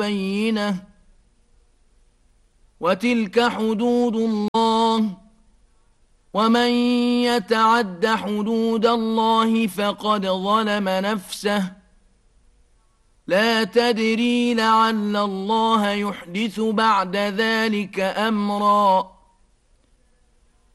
بينة وتلك حدود الله ومن يتعد حدود الله فقد ظلم نفسه لا تدري لعل الله يحدث بعد ذلك أمرا